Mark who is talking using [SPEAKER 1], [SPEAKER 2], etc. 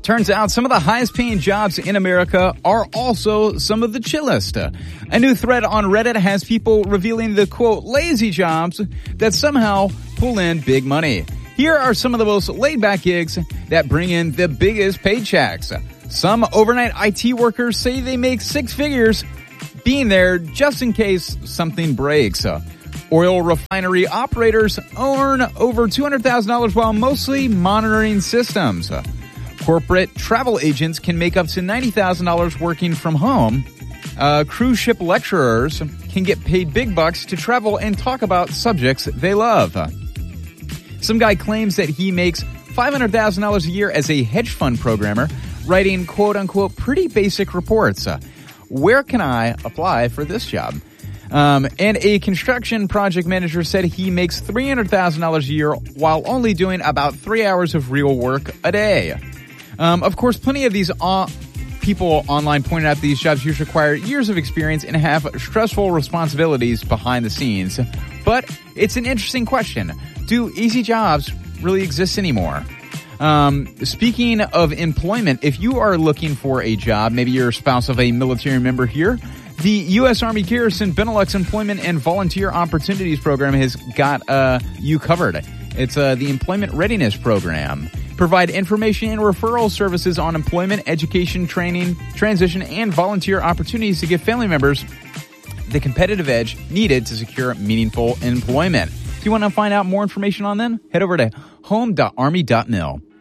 [SPEAKER 1] Turns out some of the highest paying jobs in America are also some of the chillest. A new thread on Reddit has people revealing the, quote, lazy jobs that somehow pull in big money. Here are some of the most laid-back gigs that bring in the biggest paychecks. Some overnight IT workers say they make six figures being there just in case something breaks. Oil refinery operators earn over $200,000 while mostly monitoring systems. Corporate travel agents can make up to $90,000 working from home. Cruise ship lecturers can get paid big bucks to travel and talk about subjects they love. Some guy claims that he makes $500,000 a year as a hedge fund programmer, writing quote-unquote pretty basic reports. Where can I apply for this job? And a construction project manager said he makes $300,000 a year while only doing about 3 hours of real work a day. Of course, plenty of these people online pointed out these jobs usually require years of experience and have stressful responsibilities behind the scenes. But it's an interesting question. Do easy jobs really exist anymore? Speaking of employment, if you are looking for a job, maybe you're a spouse of a military member here, the U.S. Army Garrison Benelux Employment and Volunteer Opportunities Program has got you covered. It's the Employment Readiness Program. Provide information and referral services on employment, education, training, transition, and volunteer opportunities to give family members the competitive edge needed to secure meaningful employment. If you want to find out more information on them, head over to home.army.mil.